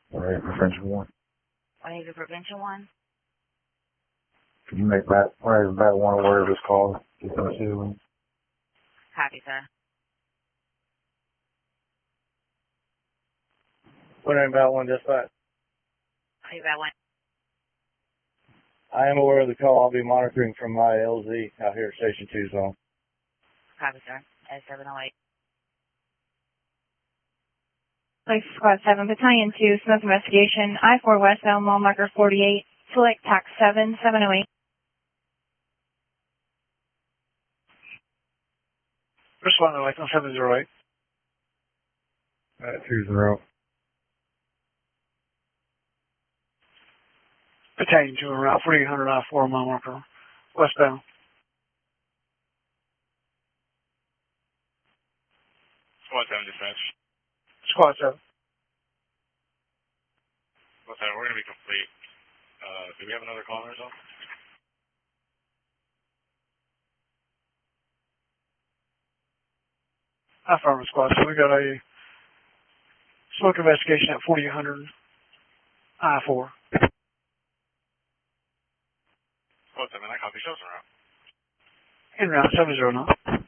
All right, prevention 1. I need the prevention 1. Can you make bat 1 aware of this call? Get them to Copy, sir. Wondering about 1 dispatch. Are you bat 1? I am aware of the call. I'll be monitoring from my LZ out here at Station 2 zone. Copy, sir. S708. Police Squad 7, Battalion 2, smoke investigation, I-4 westbound, mile marker 48, select tax 7, 708. Respond to Lake 708. 20. Battalion 2 on Route 4800 I-4 mile marker westbound. Squad 7 dispatch. Squad 7. Squad 7, we're going to be complete. Do we have another call on ourselves? Affirmative, Squad 7. We got a smoke investigation at 4800 I-4. Squad 7, I copy. Show us around. In route 709.